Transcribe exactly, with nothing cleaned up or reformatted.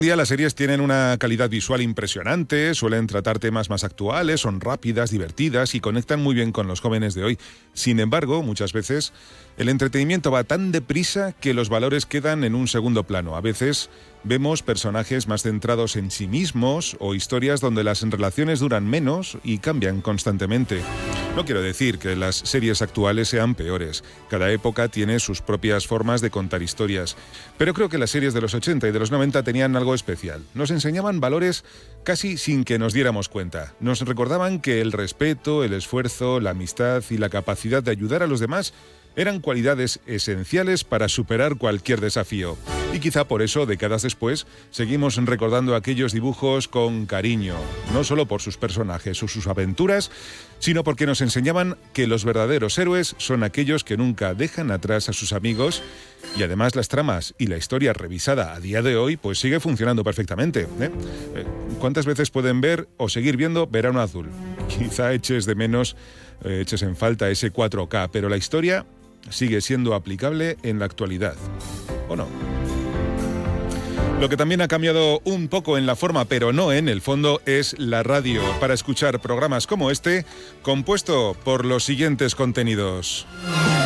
Día las series tienen una calidad visual impresionante, suelen tratar temas más actuales, son rápidas, divertidas y conectan muy bien con los jóvenes de hoy. Sin embargo, muchas veces el entretenimiento va tan deprisa que los valores quedan en un segundo plano. A veces vemos personajes más centrados en sí mismos o historias donde las relaciones duran menos y cambian constantemente. No quiero decir que las series actuales sean peores. Cada época tiene sus propias formas de contar historias. Pero creo que las series de los ochenta y de los noventa tenían algo especial. Nos enseñaban valores casi sin que nos diéramos cuenta. Nos recordaban que el respeto, el esfuerzo, la amistad y la capacidad de ayudar a los demás eran cualidades esenciales para superar cualquier desafío. Y quizá por eso, décadas después, seguimos recordando aquellos dibujos con cariño, no solo por sus personajes o sus aventuras, sino porque nos enseñaban que los verdaderos héroes son aquellos que nunca dejan atrás a sus amigos, y además las tramas y la historia revisada a día de hoy pues sigue funcionando perfectamente, ¿eh? ¿Cuántas veces pueden ver o seguir viendo Verano Azul? Quizá eches de menos, eh, eches en falta ese cuatro K, pero la historia sigue siendo aplicable en la actualidad, ¿o no? Lo que también ha cambiado un poco en la forma, pero no en el fondo, es la radio, para escuchar programas como este, compuesto por los siguientes contenidos.